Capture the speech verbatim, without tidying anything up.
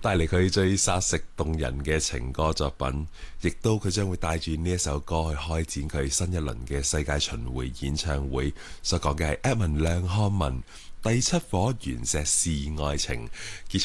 帶嚟佢最殺食動人嘅情歌作品，亦都佢將會帶住呢一首歌去開展佢新一輪嘅世界巡迴演唱會。所講嘅係 Edmond 梁漢文第七顆原石是愛情。